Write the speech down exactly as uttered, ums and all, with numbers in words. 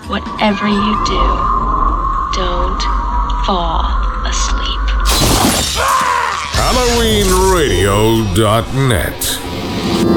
whatever you do, don't fall asleep. Halloween Radio dot net